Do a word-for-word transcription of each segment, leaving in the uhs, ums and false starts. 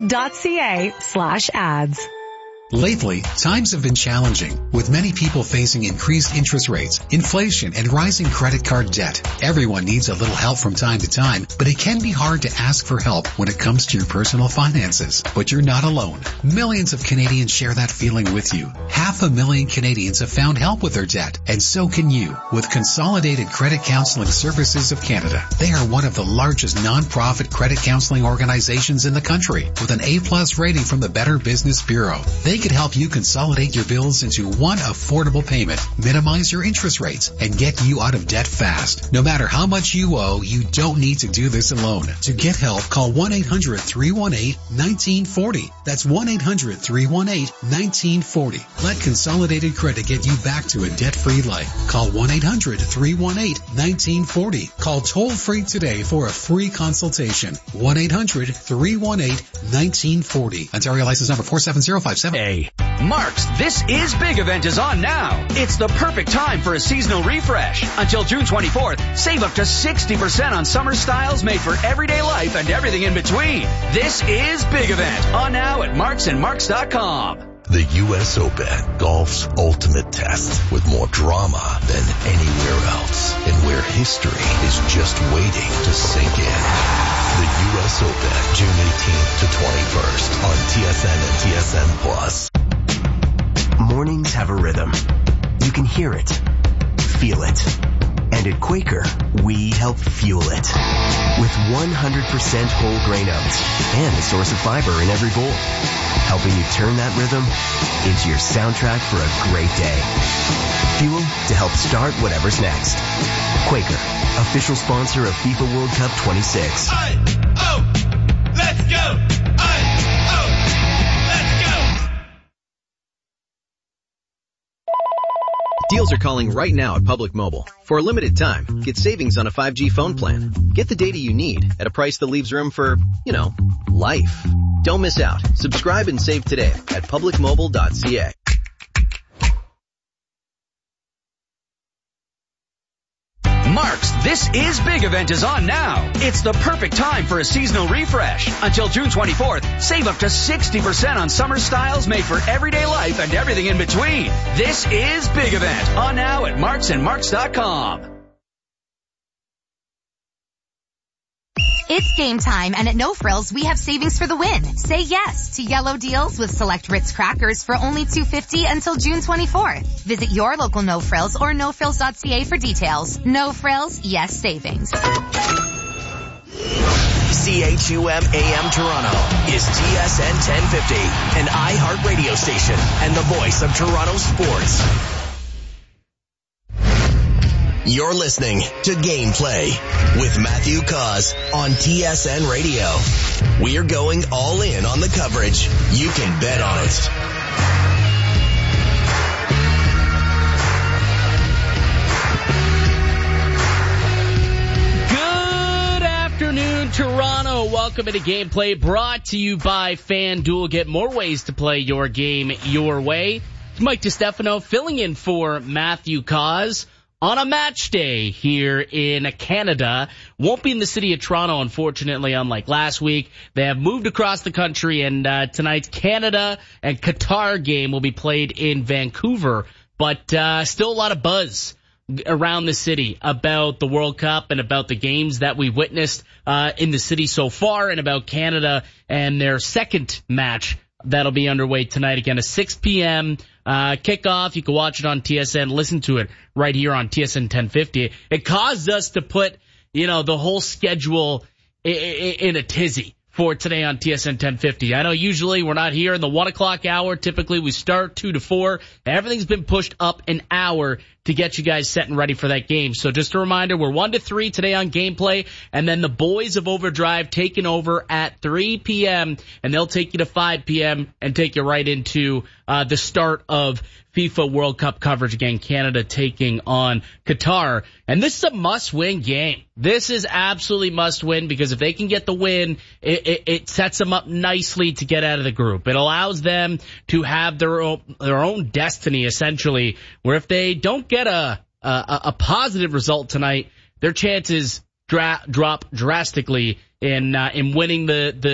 ca slash ads. Lately, times have been challenging, with many people facing increased interest rates, inflation, and rising credit card debt. Everyone needs a little help from time to time, but it can be hard to ask for help when it comes to your personal finances. But you're not alone. Millions of Canadians share that feeling with you. Half a million Canadians have found help with their debt, and so can you, with Consolidated Credit Counseling Services of Canada. They are one of the largest non-profit credit counseling organizations in the country, with an A-plus rating from the Better Business Bureau. They could help you consolidate your bills into one affordable payment, minimize your interest rates, and get you out of debt fast. No matter how much you owe, you don't need to do this alone. To get help, call one eight hundred three one eight one nine four zero. That's one eight hundred three one eight one nine four zero. Let Consolidated Credit get you back to a debt-free life. Call one eight hundred three one eight one nine four zero. Call toll-free today for a free consultation. one eight hundred three one eight one nine four zero. Ontario license number four seven zero five seven. Hey, Mark's This Is Big event is on now. It's the perfect time for a seasonal refresh. Until June twenty-fourth, save up to sixty percent on summer styles made for everyday life and everything in between. This is Big event on now at marks and marks dot com. The U S Open, golf's ultimate test, with more drama than anywhere else, and where history is just waiting to sink in. The U S Open, June eighteenth to twenty-first on T S N and T S N Plus. Mornings have a rhythm. You can hear it, feel it. And at Quaker, we help fuel it. With one hundred percent whole grain oats and a source of fiber in every bowl, helping you turn that rhythm into your soundtrack for a great day. Fuel to help start whatever's next. Quaker, official sponsor of FIFA World Cup twenty-six. I, oh, let's go! I, oh, let's go! Deals are calling right now at Public Mobile. For a limited time, get savings on a five G phone plan. Get the data you need at a price that leaves room for, you know, life. Don't miss out. Subscribe and save today at public mobile dot c a. Mark's This Is Big event is on now. It's the perfect time for a seasonal refresh. Until June twenty-fourth, save up to sixty percent on summer styles made for everyday life and everything in between. This is Big event on now at marks and marks dot com. It's game time, and at No Frills, we have savings for the win. Say yes to yellow deals with select Ritz crackers for only two dollars and fifty cents until June twenty-fourth. Visit your local No Frills or no frills dot c a for details. No Frills, yes savings. C H U M A M Toronto is T S N ten fifty, an iHeart radio station and the voice of Toronto sports. You're listening to Gameplay with Matthew Cause on T S N Radio. We're going all in on the coverage. You can bet on it. Good afternoon, Toronto. Welcome to Gameplay, brought to you by FanDuel. Get more ways to play your game your way. It's Mike DiStefano filling in for Matthew Cause on a match day here in Canada. Won't be in the city of Toronto, unfortunately, unlike last week. They have moved across the country, and uh, tonight's Canada and Qatar game will be played in Vancouver. But uh, still a lot of buzz around the city about the World Cup and about the games that we've witnessed uh, in the city so far, and about Canada and their second match that'll be underway tonight. Again, a six p.m. Uh, kickoff. You can watch it on T S N, listen to it right here on T S N ten fifty. It caused us to put, you know, the whole schedule in, in a tizzy for today on T S N ten fifty. I know usually we're not here in the one o'clock hour. Typically we start two to four. Everything's been pushed up an hour to get you guys set and ready for that game. So just a reminder, we're one to three today on Gameplay, and then the boys of Overdrive taking over at three p.m., and they'll take you to five p.m. and take you right into uh the start of FIFA World Cup coverage. Again, Canada taking on Qatar. And this is a must-win game. This is absolutely must-win, because if they can get the win, it, it, it sets them up nicely to get out of the group. It allows them to have their own, their own destiny, essentially, where if they don't get a, a, a positive result tonight, their chances dra- drop drastically in uh, in winning the, the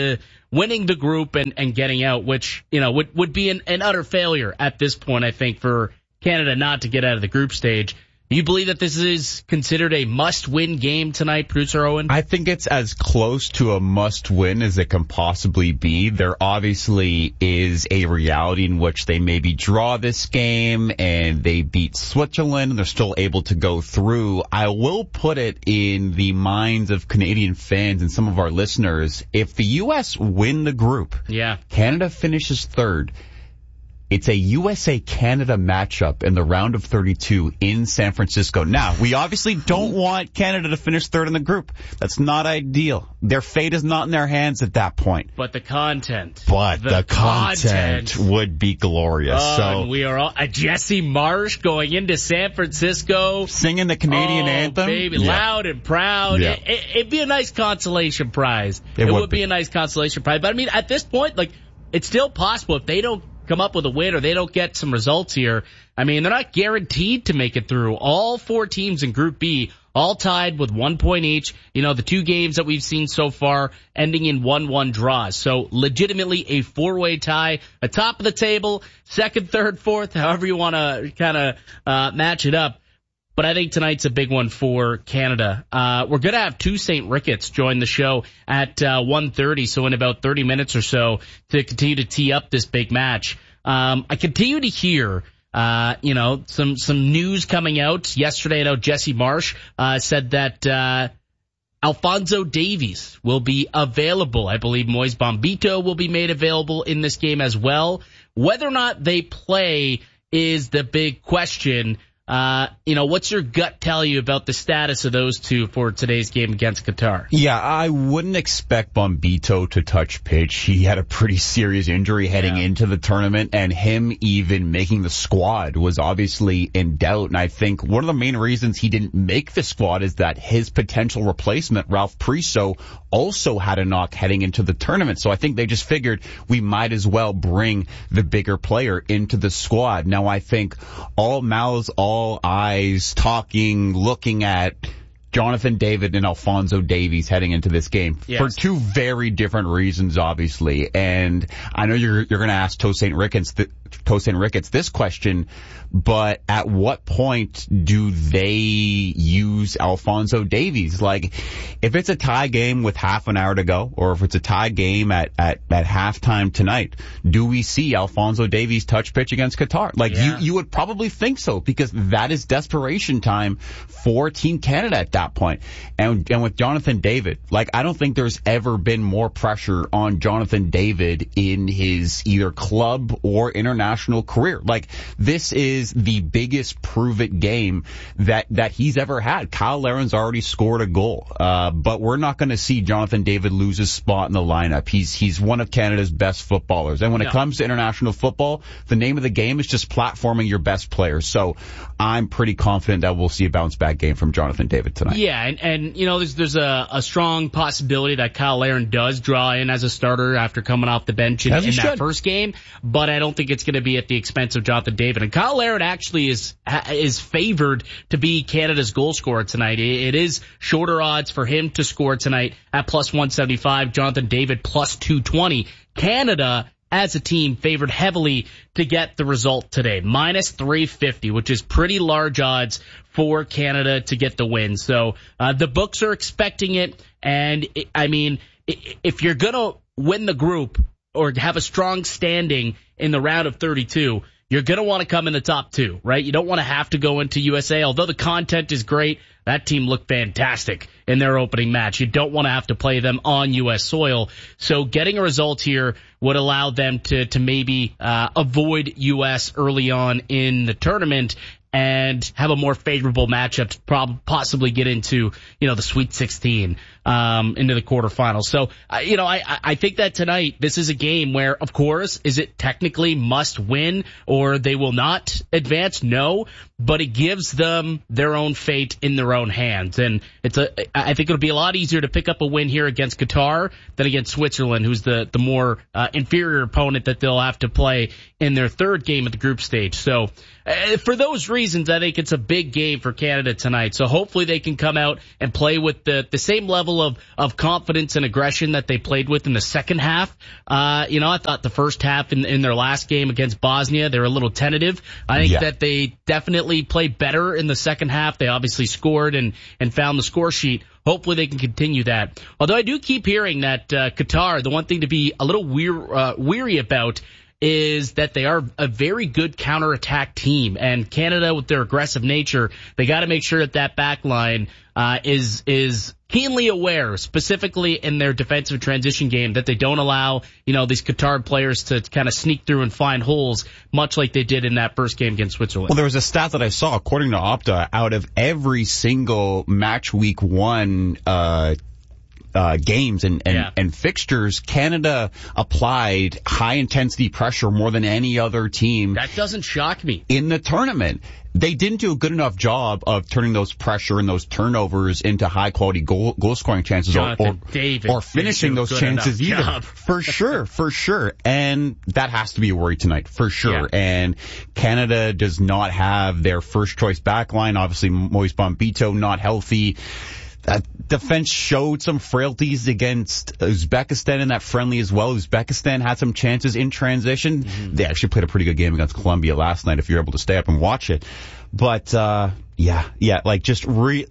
winning the group and, and getting out, which, you know, would, would be an, an utter failure at this point, I think, for Canada not to get out of the group stage. Do you believe that this is considered a must-win game tonight, Producer Owen? I think it's as close to a must-win as it can possibly be. There obviously is a reality in which they maybe draw this game and they beat Switzerland and they're still able to go through. I will put it in the minds of Canadian fans and some of our listeners, if the U S win the group, yeah, Canada finishes third, it's a U S A-Canada matchup in the round of thirty-two in San Francisco. Now, we obviously don't want Canada to finish third in the group. That's not ideal. Their fate is not in their hands at that point. But the content. But the, the content, content would be glorious. Oh, so and we are all, uh, Jesse Marsh going into San Francisco. Singing the Canadian oh, anthem. baby, yeah. loud and proud. Yeah. It, it, it'd be a nice consolation prize. It, it would would be. be a nice consolation prize. But I mean, at this point, like, it's still possible if they don't come up with a win or they don't get some results here. I mean, they're not guaranteed to make it through. All four teams in Group B, all tied with one point each. You know, the two games that we've seen so far ending in one one draws. So legitimately a four-way tie atop of the table, second, third, fourth, however you want to kind of uh match it up. But I think tonight's a big one for Canada. Uh, we're going to have two Saint Ricketts join the show at uh, one thirty, so in about thirty minutes or so, to continue to tee up this big match. Um, I continue to hear, uh, you know, some some news coming out. Yesterday, I know Jesse Marsh uh, said that uh, Alphonso Davies will be available. I believe Moise Bombito will be made available in this game as well. Whether or not they play is the big question. Uh, you know, what's your gut tell you about the status of those two for today's game against Qatar? Yeah, I wouldn't expect Bombito to touch pitch. He had a pretty serious injury heading yeah. into the tournament, and him even making the squad was obviously in doubt. And I think one of the main reasons he didn't make the squad is that his potential replacement, Ralph Priso, also had a knock heading into the tournament. So I think they just figured we might as well bring the bigger player into the squad. Now I think all mouths, all All eyes talking, looking at Jonathan David and Alphonso Davies heading into this game yes. for two very different reasons, obviously. And I know you're you're going to ask Toe Saint Ricketts th- Toe Saint Ricketts this question, but at what point do they use Alphonso Davies? Like, if it's a tie game with half an hour to go, or if it's a tie game at at at halftime tonight, do we see Alphonso Davies touch pitch against Qatar? Like, yeah. you you would probably think so, because that is desperation time for Team Canada at that point. And and with Jonathan David, like, I don't think there's ever been more pressure on Jonathan David in his either club or international career. Like, this is the biggest prove-it game that that he's ever had. Kyle Larin's already scored a goal, uh, but we're not going to see Jonathan David lose his spot in the lineup. He's he's one of Canada's best footballers. And when no. it comes to international football, the name of the game is just platforming your best players. So I'm pretty confident that we'll see a bounce-back game from Jonathan David tonight. Yeah, and, and you know, there's there's a, a strong possibility that Kyle Larin does draw in as a starter after coming off the bench in, in that first game, but I don't think it's going to be at the expense of Jonathan David. And Kyle Larin actually is is favored to be Canada's goal scorer tonight. It, it is shorter odds for him to score tonight at plus one seventy-five, Jonathan David plus two twenty. Canada, as a team, favored heavily to get the result today. Minus three fifty, which is pretty large odds for Canada to get the win. So uh, the books are expecting it. And, it, I mean, if you're going to win the group or have a strong standing in the round of thirty-two, you're going to want to come in the top two, right? You don't want to have to go into U S A. Although the content is great, that team looked fantastic in their opening match. You don't want to have to play them on U S soil. So getting a result here would allow them to, to maybe uh, avoid U S early on in the tournament and have a more favorable matchup to prob- possibly get into, you know, the Sweet sixteen, um, into the quarterfinals. So, uh, you know, I, I think that tonight, this is a game where, of course, is it technically must win or they will not advance? No. but it gives them their own fate in their own hands. And it's a, I think it'll be a lot easier to pick up a win here against Qatar than against Switzerland, who's the, the more uh, inferior opponent that they'll have to play in their third game at the group stage. So uh, for those reasons, I think it's a big game for Canada tonight. So hopefully they can come out and play with the, the same level of, of confidence and aggression that they played with in the second half. Uh, you know, I thought the first half in, in their last game against Bosnia, they were a little tentative. I think yeah. that they definitely played better in the second half. They obviously scored and, and found the score sheet. Hopefully they can continue that. Although I do keep hearing that uh, Qatar, the one thing to be a little weir- uh, weary about is that they are a very good counterattack team. And Canada, with their aggressive nature, they got to make sure that that back line uh, is is keenly aware, specifically in their defensive transition game, that they don't allow, you know, these Qatar players to kind of sneak through and find holes, much like they did in that first game against Switzerland. Well, there was a stat that I saw, according to Opta, out of every single match week one uh Uh, games and, and, yeah. and fixtures, Canada applied high-intensity pressure more than any other team. That doesn't shock me. In the tournament. They didn't do a good enough job of turning those pressure and those turnovers into high-quality goal, goal-scoring chances or, or, David or finishing those chances either. Job. For sure, for sure. And that has to be a worry tonight, for sure. Yeah. And Canada does not have their first-choice backline. Obviously, Moise Bombito not healthy. Uh, defense showed some frailties against Uzbekistan in that friendly as well. Uzbekistan had some chances in transition. Mm-hmm. They actually played a pretty good game against Colombia last night if you're able to stay up and watch it. But, uh, yeah, yeah, like just re-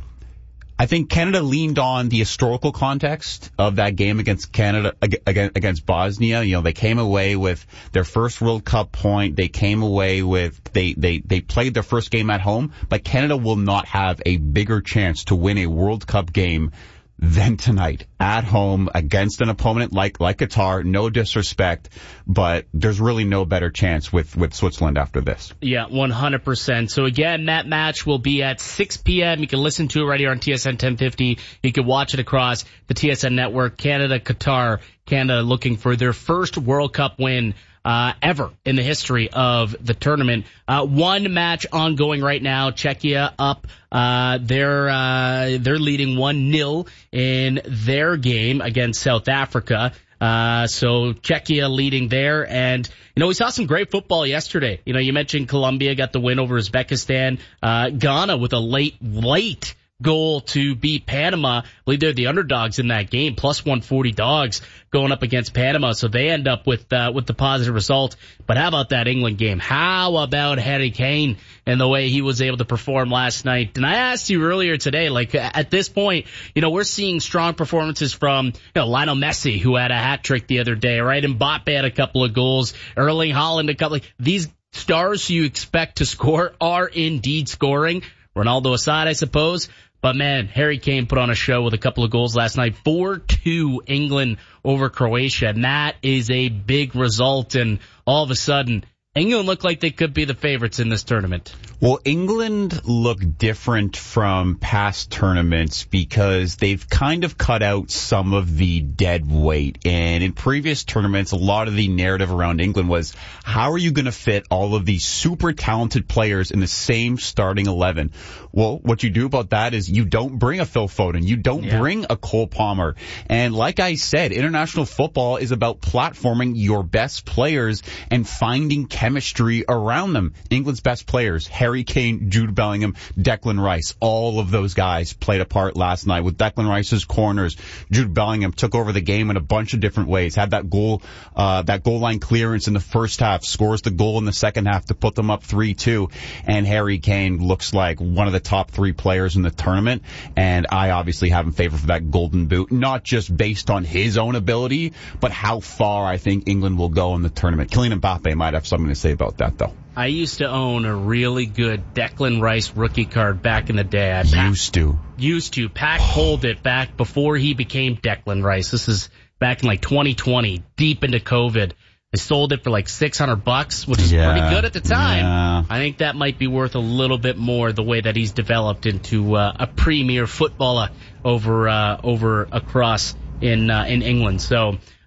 I think Canada leaned on the historical context of that game against Canada, against Bosnia. You know, they came away with their first World Cup point. They came away with, they, they, they played their first game at home, but Canada will not have a bigger chance to win a World Cup game than tonight at home against an opponent like, like Qatar. No disrespect, but there's really no better chance with, with Switzerland after this. Yeah, one hundred percent. So again, that match will be at six p.m. You can listen to it right here on T S N ten fifty. You can watch it across the T S N network. Canada, Qatar. Canada looking for their first World Cup win Uh, ever in the history of the tournament. Uh, one match ongoing right now. Czechia up. Uh, they're, uh, they're leading one nil in their game against South Africa. Uh, so Czechia leading there. And, you know, we saw some great football yesterday. You know, you mentioned Colombia got the win over Uzbekistan. Uh, Ghana with a late, late goal to beat Panama. I believe they're the underdogs in that game, plus one forty dogs going up against Panama. So they end up with, uh, with the positive result. But how about that England game? How about Harry Kane and the way he was able to perform last night? And I asked you earlier today, like at this point, you know, we're seeing strong performances from, you know, Lionel Messi, who had a hat trick the other day, right? Mbappe had a couple of goals. Erling Haaland, a couple of, these stars you expect to score are indeed scoring. Ronaldo aside, I suppose. But man, Harry Kane put on a show with a couple of goals last night. four two England over Croatia. And that is a big result. And all of a sudden, England look like they could be the favorites in this tournament. Well, England look different from past tournaments because they've kind of cut out some of the dead weight. And in previous tournaments, a lot of the narrative around England was, how are you going to fit all of these super talented players in the same starting eleven? Well, what you do about that is you don't bring a Phil Foden. You don't yeah. bring a Cole Palmer. And like I said, international football is about platforming your best players and finding chemistry around them. England's best players, Harry Kane, Jude Bellingham, Declan Rice, all of those guys played a part last night with Declan Rice's corners. Jude Bellingham took over the game in a bunch of different ways, had that goal, uh, that goal line clearance in the first half, scores the goal in the second half to put them up three two. And Harry Kane looks like one of the top three players in the tournament. And I obviously have him favored for that golden boot, not just based on his own ability, but how far I think England will go in the tournament. Kylian Mbappe might have something to say about that, though. I used to own a really good Declan Rice rookie card back in the day. I packed, used to. Used to. Pack pulled it back before he became Declan Rice. This is back in like twenty twenty, deep into COVID. I sold it for like six hundred bucks, which is yeah, pretty good at the time. Yeah. I think that might be worth a little bit more the way that he's developed into uh, a premier footballer over uh, over across in uh, in England. So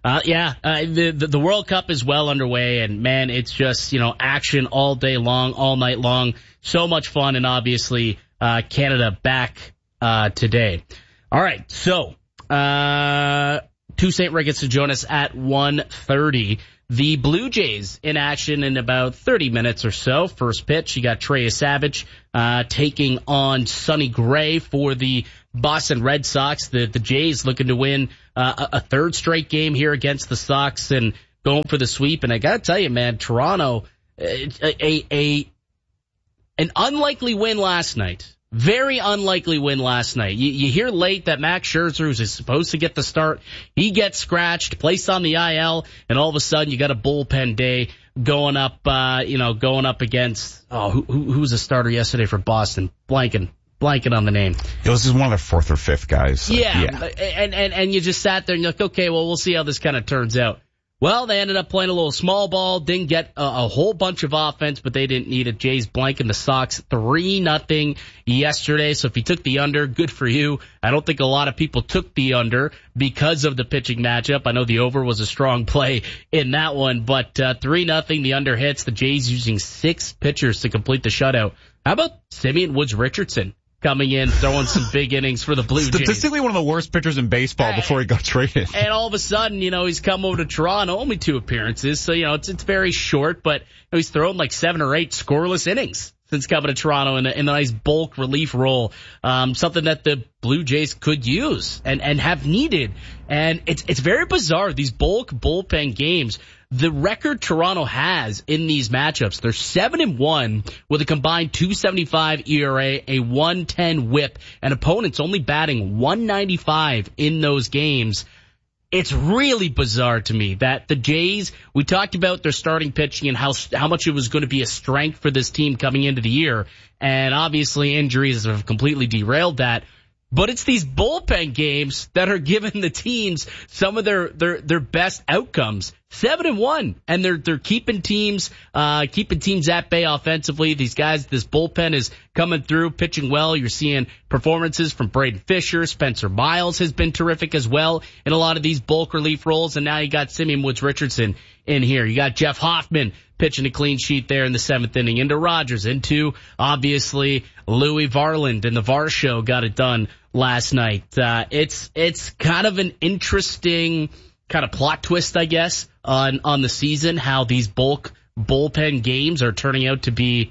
Uh, yeah, uh, the, the the World Cup is well underway, and man, it's just, you know, action all day long, all night long. So much fun, and obviously uh, Canada back uh, today. All right, so uh, two Saint Ricketts to join us at one thirty. The Blue Jays in action in about thirty minutes or so. First pitch, you got Trey Savage uh, taking on Sonny Gray for the Boston Red Sox. The the Jays looking to win uh, a third straight game here against the Sox and going for the sweep. And I got to tell you, man, Toronto, a, a, a an unlikely win last night. Very unlikely win last night. You, you hear late that Max Scherzer, who's supposed to get the start, he gets scratched, placed on the I L, and all of a sudden you got a bullpen day going up, uh, you know, going up against, oh, who, who, who was a starter yesterday for Boston? Blanking. Blanking on the name. It was just one of the fourth or fifth guys. Yeah, yeah. And, and, and you just sat there and you're like, okay, well, we'll see how this kind of turns out. Well, they ended up playing a little small ball, didn't get a, a whole bunch of offense, but they didn't need it. Jays blanking the Sox three nothing yesterday. So if you took the under, good for you. I don't think a lot of people took the under because of the pitching matchup. I know the over was a strong play in that one, but uh, three nothing, the under hits. The Jays using six pitchers to complete the shutout. How about Simeon Woods Richardson coming in, throwing some big innings for the Blue Jays? Statistically one of the worst pitchers in baseball and, before he got traded. And all of a sudden, you know, he's come over to Toronto, only two appearances, so, you know, it's it's very short, but you know, he's thrown like seven or eight scoreless innings since coming to Toronto in a, in a nice bulk relief role, um, something that the Blue Jays could use and, and have needed. And it's it's very bizarre, these bulk bullpen games. The record Toronto has in these matchups, they're seven and one with a combined two seventy-five E R A, a one ten whip, and opponents only batting one ninety-five in those games. It's really bizarre to me that the Jays, we talked about their starting pitching and how how much it was going to be a strength for this team coming into the year, and obviously injuries have completely derailed that. But it's these bullpen games that are giving the teams some of their, their, their best outcomes. Seven and one. And they're, they're keeping teams, uh, keeping teams at bay offensively. These guys, this bullpen is coming through, pitching well. You're seeing performances from Braden Fisher. Spencer Miles has been terrific as well in a lot of these bulk relief roles. And now you got Simeon Woods Richardson in here. You got Jeff Hoffman pitching a clean sheet there in the seventh inning. Into Rogers, into obviously Louis Varland, and the V A R show got it done last night. Uh, it's it's kind of an interesting kind of plot twist, I guess, on on the season, how these bulk bullpen games are turning out to be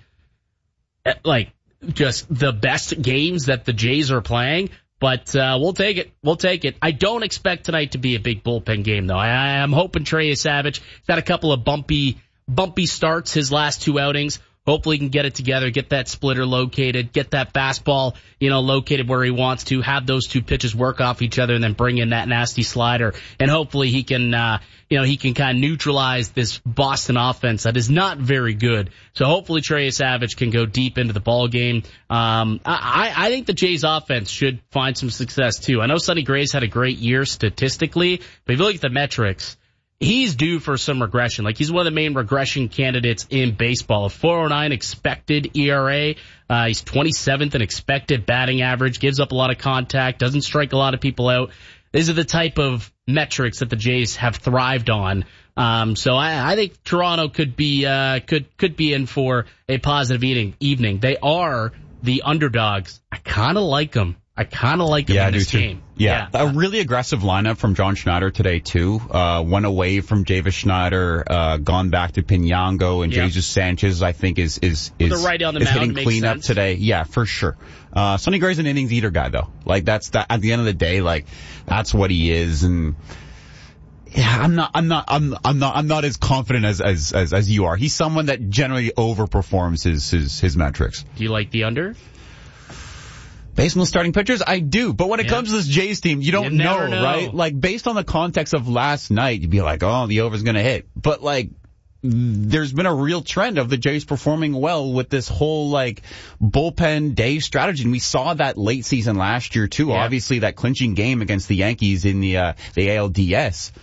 like just the best games that the Jays are playing. But uh, we'll take it. We'll take it. I don't expect tonight to be a big bullpen game, though. I, I'm hoping Trey Savage got a couple of bumpy, bumpy starts his last two outings. Hopefully he can get it together, get that splitter located, get that fastball, you know, located where he wants to, have those two pitches work off each other, and then bring in that nasty slider. And hopefully he can, uh, you know, he can kind of neutralize this Boston offense that is not very good. So hopefully Trey Savage can go deep into the ball game. Um, I, I think the Jays offense should find some success too. I know Sonny Gray's had a great year statistically, but if you look at the metrics, he's due for some regression. Like, he's one of the main regression candidates in baseball. A four oh nine expected E R A. Uh, he's twenty-seventh in expected batting average. Gives up a lot of contact. Doesn't strike a lot of people out. These are the type of metrics that the Jays have thrived on. Um, so I, I think Toronto could be, uh, could, could be in for a positive evening. evening. They are the underdogs. I kind of like them. I kind of like him yeah, in this too. game. Yeah. yeah, a really aggressive lineup from John Schneider today too. Uh, went away from Javis Schneider, uh, gone back to Pinango, and yeah. Jesus Sanchez, I think, is is is, well, right on the is mound, hitting cleanup sense. today. Yeah, for sure. Uh, Sonny Gray's an innings eater guy though. Like that's that. At the end of the day, like that's what he is, and. Yeah, I'm not, I'm not, I'm, I'm not, I'm not as confident as, as, as, as you are. He's someone that generally overperforms his, his, his metrics. Do you like the under? Based on the starting pitchers, I do. But when it yeah. comes to this Jays team, you don't you know, know, right? Like, based on the context of last night, you'd be like, oh, the over's gonna hit. But like, there's been a real trend of the Jays performing well with this whole like bullpen day strategy, and we saw that late season last year too. Yeah. Obviously, that clinching game against the Yankees in the uh, the A L D S.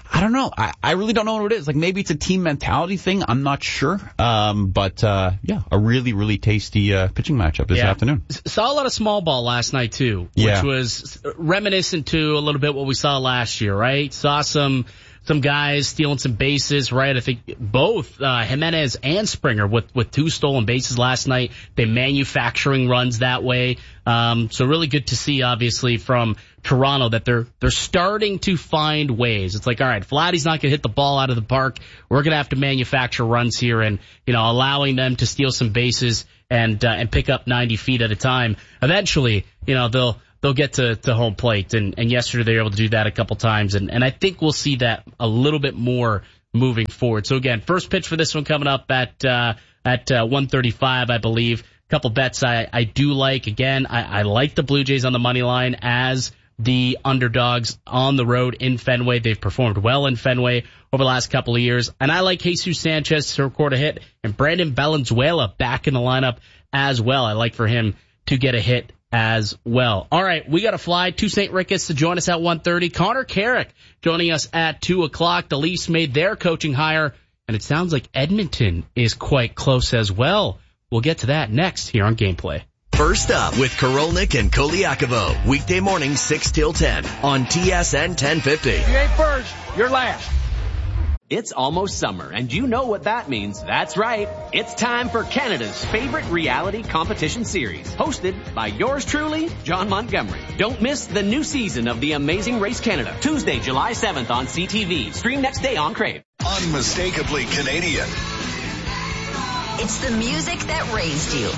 I don't know. I, I really don't know what it is. Like, maybe it's a team mentality thing. I'm not sure. Um, but, uh, yeah, a really, really tasty, uh, pitching matchup this yeah. afternoon. Saw a lot of small ball last night, too, which yeah. was reminiscent to a little bit what we saw last year, right? Saw some, some guys stealing some bases, right? I think both, uh, Jimenez and Springer with, with two stolen bases last night. They manufacturing runs that way. Um, so really good to see, obviously, from Toronto that they're they're starting to find ways. It's like, all right, Vladdy's not going to hit the ball out of the park. We're going to have to manufacture runs here, and you know, allowing them to steal some bases and uh, and pick up ninety feet at a time. Eventually, you know, they'll they'll get to, to home plate, and and yesterday they were able to do that a couple times, and and I think we'll see that a little bit more moving forward. So again, first pitch for this one coming up at uh, at uh, one thirty-five, I believe. Couple bets I, I do like. Again, I, I like the Blue Jays on the money line as the underdogs on the road in Fenway. They've performed well in Fenway over the last couple of years. And I like Jesus Sanchez to record a hit and Brandon Valenzuela back in the lineup as well. I like for him to get a hit as well. All right, we got to fly to Saint Ricketts to join us at one thirty. Connor Carrick joining us at two o'clock. The Leafs made their coaching hire, and it sounds like Edmonton is quite close as well. We'll get to that next here on Gameplay. First up with Korolnik and Koliakovo. Weekday morning six till ten on T S N ten fifty. If you ain't first, you're last. It's almost summer, and you know what that means. That's right. It's time for Canada's favorite reality competition series, hosted by yours truly, John Montgomery. Don't miss the new season of The Amazing Race Canada, Tuesday, July seventh on C T V. Stream next day on Crave. Unmistakably Canadian. It's the music that raised you.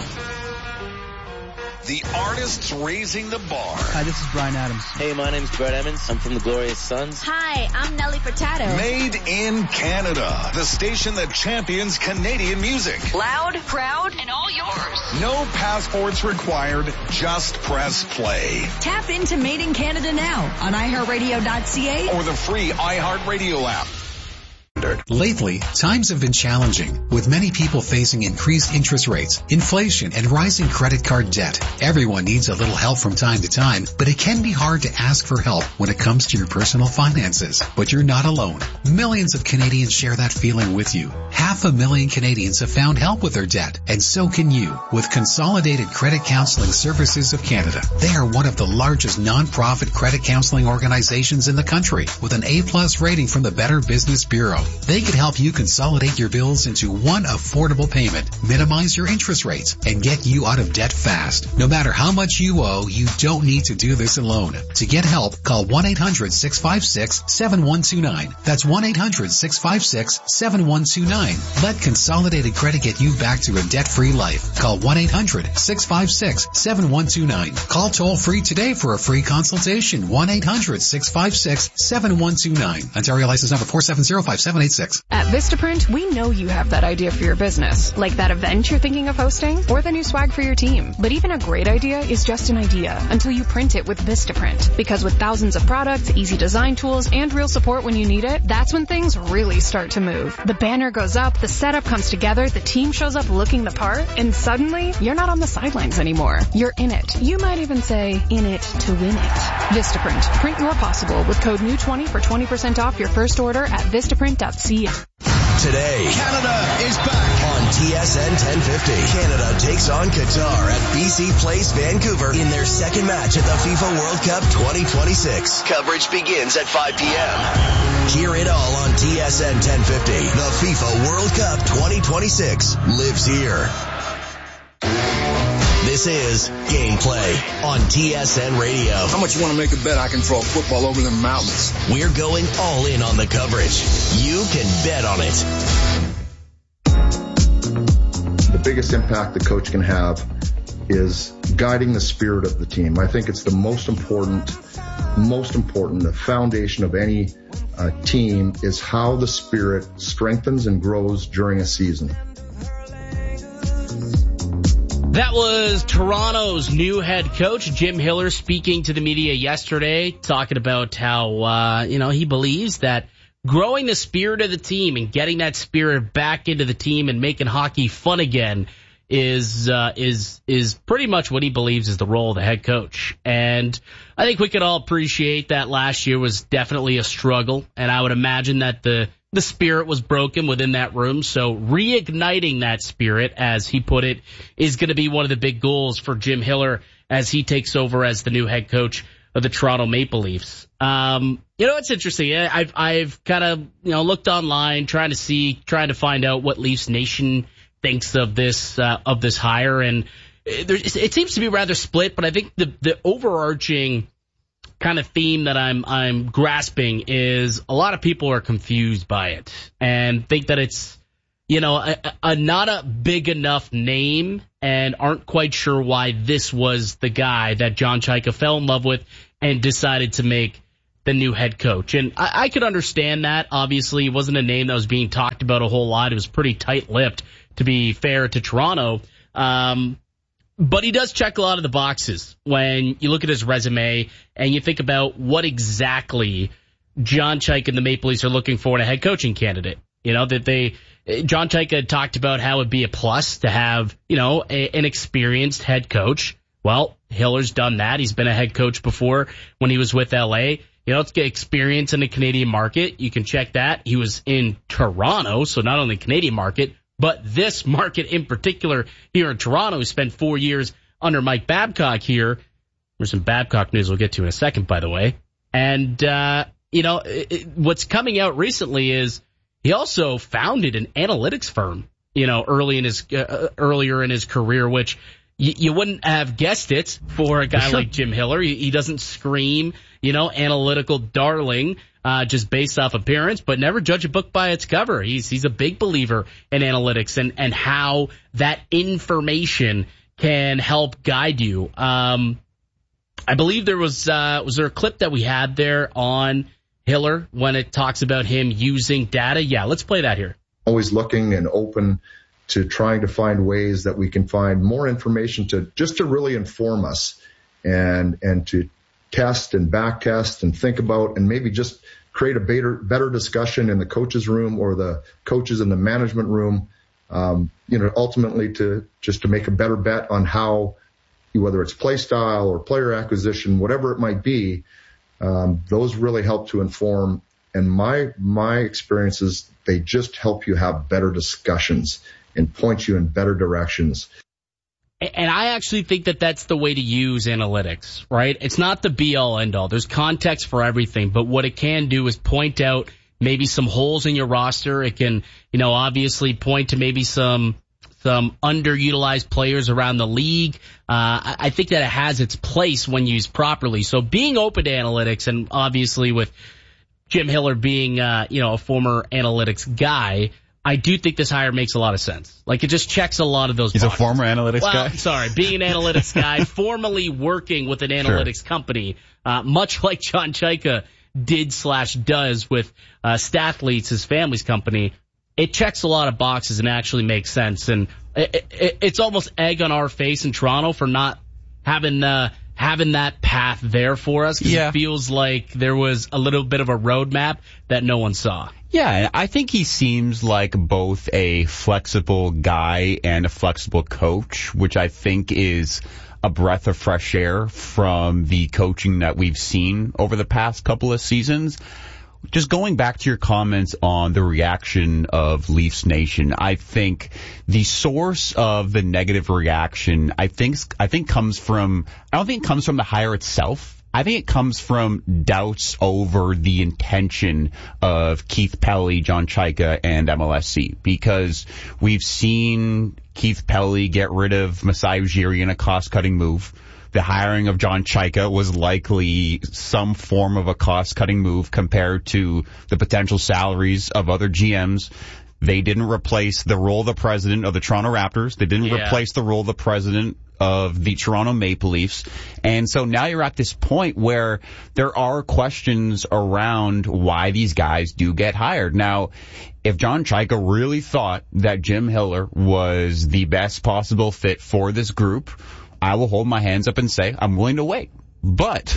The artists raising the bar. Hi, this is Bryan Adams. Hey, my name's Brett Emmons. I'm from the Glorious Sons. Hi, I'm Nelly Furtado. Made in Canada. The station that champions Canadian music. Loud, proud, and all yours. No passports required. Just press play. Tap into Made in Canada now on i heart radio dot c a or the free iHeartRadio app. Lately, times have been challenging, with many people facing increased interest rates, inflation, and rising credit card debt. Everyone needs a little help from time to time, but it can be hard to ask for help when it comes to your personal finances. But you're not alone. Millions of Canadians share that feeling with you. Half a million Canadians have found help with their debt, and so can you, with Consolidated Credit Counseling Services of Canada. They are one of the largest non-profit credit counseling organizations in the country, with an A-plus rating from the Better Business Bureau. They can help you consolidate your bills into one affordable payment, minimize your interest rates, and get you out of debt fast. No matter how much you owe, you don't need to do this alone. To get help, call one eight hundred six five six seven one two nine. That's one eight hundred six five six seven one two nine. Let Consolidated Credit get you back to a debt-free life. Call one eight hundred six five six seven one two nine. Call toll-free today for a free consultation. one eight hundred six five six seven one two nine. Ontario license number four seven zero five seven. At Vistaprint, we know you have that idea for your business, like that event you're thinking of hosting, or the new swag for your team. But even a great idea is just an idea until you print it with Vistaprint. Because with thousands of products, easy design tools, and real support when you need it, that's when things really start to move. The banner goes up, the setup comes together, the team shows up looking the part, and suddenly, you're not on the sidelines anymore. You're in it. You might even say, in it to win it. Vistaprint. Print your possible with code new twenty for twenty percent off your first order at vistaprint dot c a. Today, Canada is back on T S N ten fifty. Canada takes on Qatar at B C Place, Vancouver in their second match at the FIFA World Cup twenty twenty-six. Coverage begins at five p.m. Hear it all on T S N ten fifty. The FIFA World Cup twenty twenty-six lives here. This is Gameplay on T S N Radio. How much you want to make a bet I can throw a football over the mountains? We're going all in on the coverage. You can bet on it. The biggest impact the coach can have is guiding the spirit of the team. I think it's the most important, most important, the foundation of any uh, team is how the spirit strengthens and grows during a season. That was Toronto's new head coach, Jim Hiller, speaking to the media yesterday, talking about how, uh, you know, he believes that growing the spirit of the team and getting that spirit back into the team and making hockey fun again is uh, is is pretty much what he believes is the role of the head coach. And I think we could all appreciate that last year was definitely a struggle, and I would imagine that the the spirit was broken within that room. So reigniting that spirit, as he put it, is going to be one of the big goals for Jim Hiller as he takes over as the new head coach of the Toronto Maple Leafs. Um, you know, it's interesting. I've I've kind of you know looked online, trying to see, trying to find out what Leafs Nation thinks of this uh, of this hire, and there, it seems to be rather split. But I think the the overarching kind of theme that I'm I'm grasping is a lot of people are confused by it and think that it's you know a, a not a big enough name and aren't quite sure why this was the guy that John Chayka fell in love with and decided to make the new head coach. And I, I could understand that. Obviously, it wasn't a name that was being talked about a whole lot. It was pretty tight-lipped, to be fair to Toronto. Um, but he does check a lot of the boxes when you look at his resume and you think about what exactly John Chayka and the Maple Leafs are looking for in a head coaching candidate. You know, that they, John Chayka talked about how it'd be a plus to have, you know, a, an experienced head coach. Well, Hiller's done that. He's been a head coach before when he was with L A. You know, it's get experience in the Canadian market. You can check that. He was in Toronto, so not only Canadian market, but this market in particular here in Toronto. He spent four years under Mike Babcock here. There's some Babcock news we'll get to in a second, by the way. And, uh, you know, it, it, what's coming out recently is he also founded an analytics firm, you know, early in his uh, earlier in his career, which you, you wouldn't have guessed it for a guy sure. like Jim Hiller. He, he doesn't scream, you know, analytical darling, uh, just based off appearance, but never judge a book by its cover. He's he's a big believer in analytics and, and how that information can help guide you. Um, I believe there was uh, was there a clip that we had there on Hiller when it talks about him using data? Yeah, let's play that here. Always looking and open to trying to find ways that we can find more information to just to really inform us and and to test and back test and think about and maybe just create a better better discussion in the coaches room or the coaches in the management room. Um, you know, ultimately to just to make a better bet on how, whether it's play style or player acquisition, whatever it might be. Um, those really help to inform, and my my experiences, they just help you have better discussions and point you in better directions. And I actually think that that's the way to use analytics, right? It's not the be-all, end-all. There's context for everything, but what it can do is point out maybe some holes in your roster. It can, you know, obviously point to maybe some some underutilized players around the league. Uh, I think that it has its place when used properly. So being open to analytics, and obviously with Jim Hiller being, uh, you know, a former analytics guy, I do think this hire makes a lot of sense. Like, it just checks a lot of those He's boxes. a former analytics well, guy? Sorry, being an analytics guy, formerly working with an analytics sure. company, uh, much like John Chayka did slash does with uh, Stathletes, his family's company. It checks a lot of boxes and actually makes sense. And it, it, it's almost egg on our face in Toronto for not having uh, having that path there for us. Because yeah. it feels like there was a little bit of a roadmap that no one saw. Yeah, I think he seems like both a flexible guy and a flexible coach, which I think is a breath of fresh air from the coaching that we've seen over the past couple of seasons. Just going back to your comments on the reaction of Leafs Nation, I think the source of the negative reaction, I think, I think comes from, I don't think it comes from the hire itself. I think it comes from doubts over the intention of Keith Pelley, John Chayka, and M L S C, because we've seen Keith Pelley get rid of Masai Ujiri in a cost-cutting move. The hiring of John Chayka was likely some form of a cost-cutting move compared to the potential salaries of other G Ms. They didn't replace the role of the president of the Toronto Raptors. They didn't yeah. replace the role of the president of the Toronto Maple Leafs. And so now you're at this point where there are questions around why these guys do get hired. Now, if John Chayka really thought that Jim Hiller was the best possible fit for this group, I will hold my hands up and say I'm willing to wait. But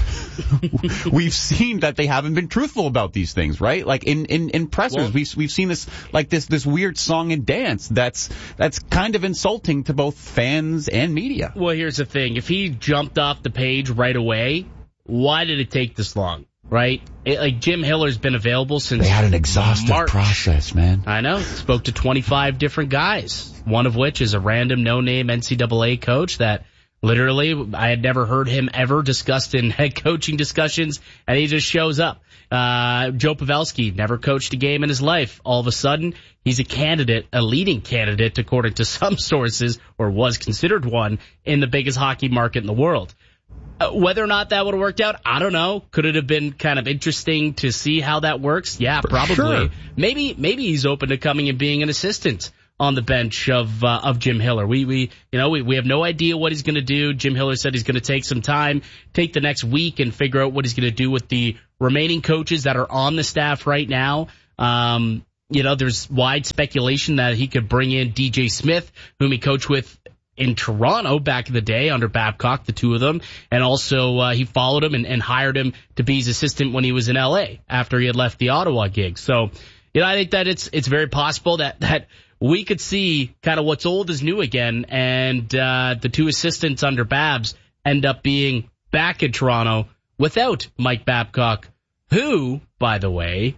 we've seen that they haven't been truthful about these things, right? Like in, in, in pressers, well, we've, we've seen this, like this, this weird song and dance that's, that's kind of insulting to both fans and media. Well, here's the thing. If he jumped off the page right away, why did it take this long, right? It, like Jim Hiller's been available since They had an exhaustive March. process, man. I know. Spoke to twenty-five different guys, one of which is a random no-name N C double A coach that literally, I had never heard him ever discussed in head coaching discussions, and he just shows up. Uh, Joe Pavelski never coached a game in his life. All of a sudden, he's a candidate, a leading candidate, according to some sources, or was considered one, in the biggest hockey market in the world. Uh, whether or not that would have worked out, I don't know. Could it have been kind of interesting to see how that works? Yeah, For probably. Sure. Maybe, maybe he's open to coming and being an assistant on the bench of uh, of Jim Hiller. We we you know we we have no idea what he's going to do. Jim Hiller said he's going to take some time, take the next week, and figure out what he's going to do with the remaining coaches that are on the staff right now. Um, you know, there's wide speculation that he could bring in D J Smith, whom he coached with in Toronto back in the day under Babcock, the two of them, and also uh, he followed him and, and hired him to be his assistant when he was in L A after he had left the Ottawa gig. So, you know, I think that it's it's very possible that that. we could see kind of what's old is new again, and uh, the two assistants under Babs end up being back in Toronto without Mike Babcock, who, by the way,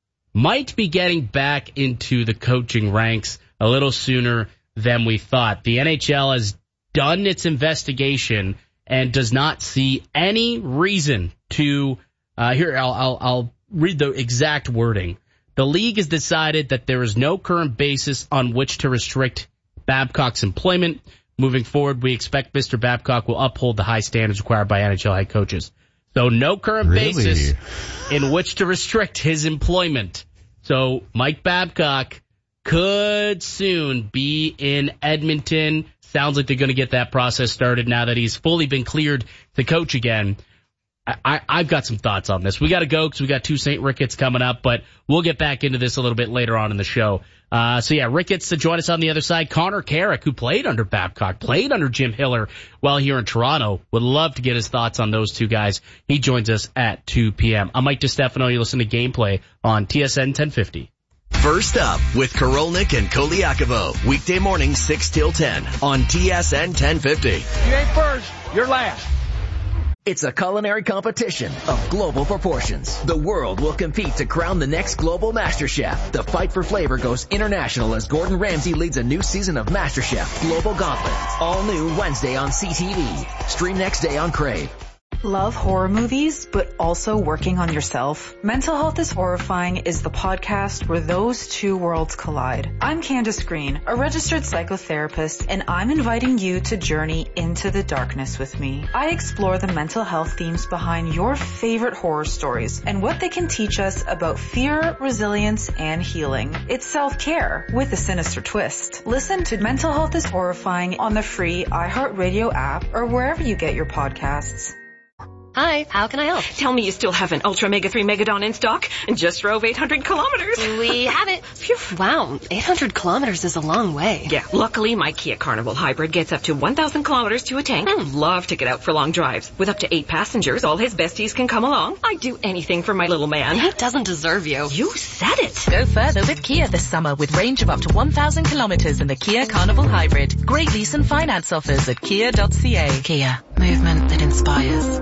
might be getting back into the coaching ranks a little sooner than we thought. The N H L has done its investigation and does not see any reason to, uh, here, I'll, I'll, I'll read the exact wording. The league has decided that there is no current basis on which to restrict Babcock's employment. Moving forward, we expect Mister Babcock will uphold the high standards required by N H L head coaches. So no current really? basis in which to restrict his employment. So Mike Babcock could soon be in Edmonton. Sounds like they're going to get that process started now that he's fully been cleared to coach again. I, I've got some thoughts on this. We got to go because we got two Saint Ricketts coming up, but we'll get back into this a little bit later on in the show. Uh, so yeah, Ricketts to join us on the other side. Connor Carrick, who played under Babcock, played under Jim Hiller while here in Toronto. Would love to get his thoughts on those two guys. He joins us at two p.m. I'm Mike DiStefano. You listen to Gameplay on T S N ten fifty. First up with Korolnik and Koliakovo. Weekday morning six till ten on T S N ten fifty. You ain't first, you're last. It's a culinary competition of global proportions. The world will compete to crown the next global master chef. The fight for flavor goes international as Gordon Ramsay leads a new season of MasterChef Global Gauntlet. All new Wednesday on C T V. Stream next day on Crave. Love horror movies, but also working on yourself? Mental Health is Horrifying is the podcast where those two worlds collide. I'm Candace Green, a registered psychotherapist, and I'm inviting you to journey into the darkness with me. I explore the mental health themes behind your favorite horror stories and what they can teach us about fear, resilience, and healing. It's self-care with a sinister twist. Listen to Mental Health is Horrifying on the free iHeartRadio app or wherever you get your podcasts. Hi, how can I help? Tell me you still have an Ultra Mega three Megadon in stock and just drove eight hundred kilometers. We have it. Phew. Wow, eight hundred kilometers is a long way. Yeah, luckily my Kia Carnival Hybrid gets up to one thousand kilometers to a tank. Mm. Love to get out for long drives. With up to eight passengers, all his besties can come along. I'd do anything for my little man. He doesn't deserve you. You said it. Go further with Kia this summer with range of up to one thousand kilometers in the Kia Carnival Hybrid. Great lease and finance offers at kia dot c a. Kia, movement that inspires.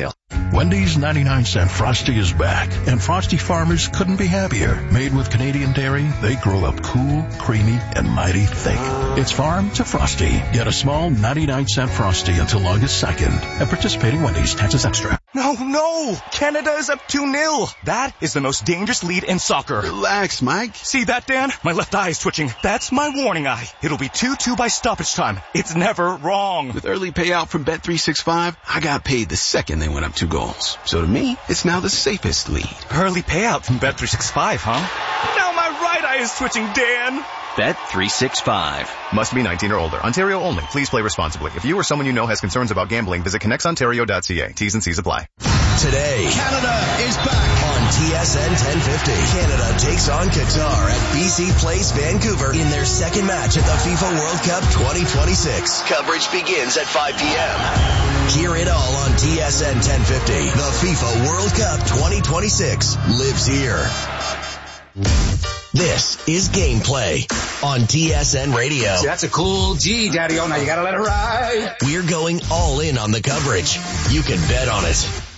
Wendy's ninety-nine cent Frosty is back, and Frosty farmers couldn't be happier. Made with Canadian dairy, they grow up cool, creamy, and mighty thick. It's farm to Frosty. Get a small ninety-nine cent Frosty until August second at participating Wendy's. Taxes extra. No, no! Canada is up two nil. That is the most dangerous lead in soccer. Relax, Mike. See that, Dan? My left eye is twitching. That's my warning eye. It'll be two two by stoppage time. It's never wrong. With early payout from Bet three sixty-five, I got paid the second they went up two goals. So to me, it's now the safest lead. Early payout from Bet three sixty-five, huh? Now my right eye is twitching, Dan. Bet three sixty-five. Must be nineteen or older. Ontario only. Please play responsibly. If you or someone you know has concerns about gambling, visit connects ontario dot c a. T's and C's apply. Today, Canada is back on T S N ten fifty. Canada takes on Qatar at B C Place Vancouver in their second match at the FIFA World Cup twenty twenty-six. Coverage begins at five p.m. Hear it all on T S N ten fifty. The FIFA World Cup twenty twenty-six lives here. This is Gameplay on T S N Radio. See, that's a cool G, Daddy. Oh, now you gotta let it ride. We're going all in on the coverage. You can bet on it.